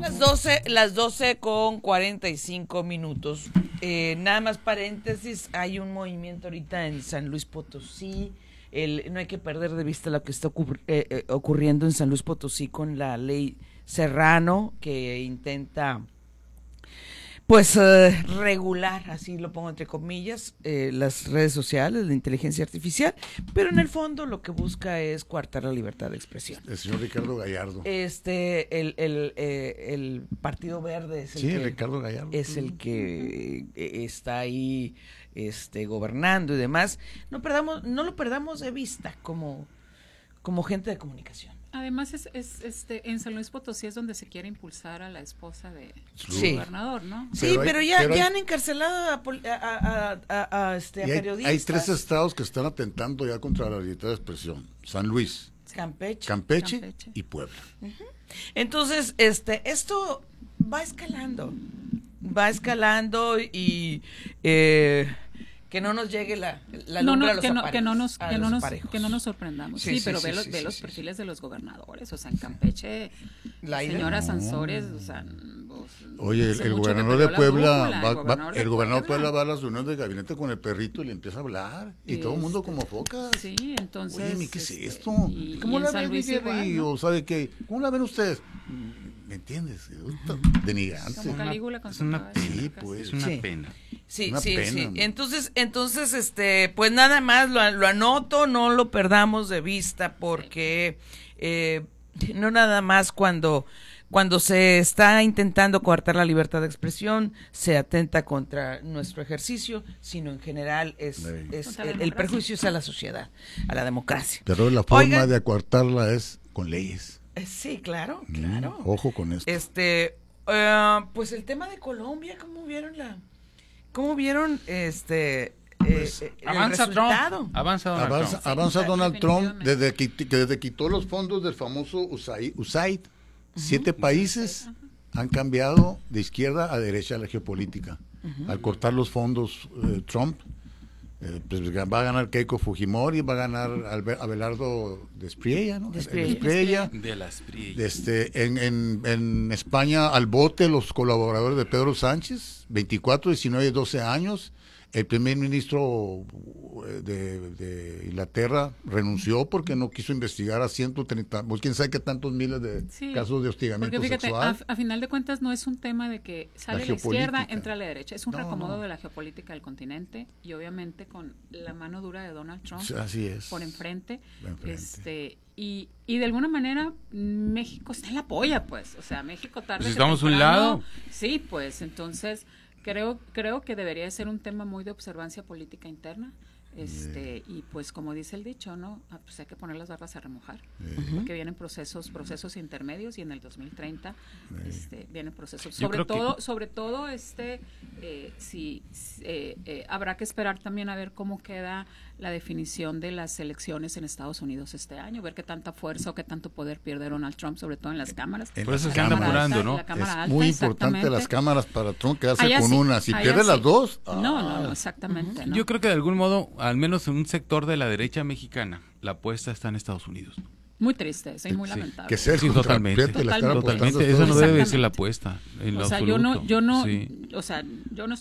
las 12 con 45 minutos. Nada más paréntesis, hay un movimiento ahorita en San Luis Potosí. No hay que perder de vista lo que está ocurriendo en San Luis Potosí con la ley Serrano, que intenta regular, así lo pongo entre comillas, las redes sociales, la inteligencia artificial, pero en el fondo lo que busca es coartar la libertad de expresión. El señor Ricardo Gallardo. El Partido Verde Ricardo Gallardo es el que está ahí gobernando y demás. No lo perdamos de vista como gente de comunicación. Además en San Luis Potosí es donde se quiere impulsar a la esposa del gobernador, ¿no? Sí, pero ya han encarcelado a periodistas. Hay 3 estados que están atentando ya contra la libertad de expresión: San Luis, Campeche y Puebla. Uh-huh. Entonces, esto va escalando y que no nos llegue la lumbre a los aparejos. Que no nos sorprendamos. Sí, pero ve los perfiles de los gobernadores. O sea, en Campeche, señora Sansores, o sea... Oye, el gobernador de Puebla va a las reuniones de gabinete con el perrito y le empieza a hablar. Y todo el mundo como focas. Sí, entonces... Oye, ¿qué es esto? ¿Cómo la ven, Miguel? ¿Sabe qué? ¿Cómo la ven ustedes? ¿Me entiendes? Denigrante. Como Calígula con es una pena, pues. Es una pena. Sí. Entonces, pues nada más lo anoto, no lo perdamos de vista, porque no nada más cuando se está intentando coartar la libertad de expresión, se atenta contra nuestro ejercicio, sino en general el perjuicio es a la sociedad, a la democracia. Pero la forma de coartarla es con leyes. Sí, claro. Ojo con esto. Pues el tema de Colombia, ¿cómo vieron el avanza resultado? Trump. Avanza Donald Trump desde que quitó los fondos del famoso USAID. 7 países han cambiado de izquierda a derecha la geopolítica. Al cortar los fondos Trump, pues va a ganar Keiko Fujimori, va a ganar Abelardo de Espriella, ¿no? De la Espriella. En España, al bote los colaboradores de Pedro Sánchez, 24, 19 y 12 años. El primer ministro de Inglaterra renunció porque no quiso investigar a 130, quién sabe qué tantos miles de casos de hostigamiento porque fíjate, sexual. A final de cuentas no es un tema de que sale la izquierda, entra a la derecha, es un reacomodo de la geopolítica del continente y obviamente con la mano dura de Donald Trump por enfrente. Y de alguna manera México está en la polla, pues, o sea, México tarde pues estamos a un lado. Sí, pues, entonces creo que debería ser un tema muy de observancia política interna. Y pues como dice el dicho, ¿no? Pues hay que poner las barbas a remojar, porque vienen procesos intermedios y en el 2030 vienen procesos. Sobre todo habrá que esperar también a ver cómo queda la definición de las elecciones en Estados Unidos este año, ver qué tanta fuerza o qué tanto poder pierde Donald Trump, sobre todo en las cámaras. Por eso se anda apurando, ¿no? Es muy importante las cámaras para Trump quedarse con una. Si pierde las dos... No, exactamente. ¿no? Yo creo que de algún modo, al menos en un sector de la derecha mexicana, la apuesta está en Estados Unidos. Muy triste, es muy lamentable. Que sea totalmente. Eso no debe ser la apuesta en lo absoluto. Yo no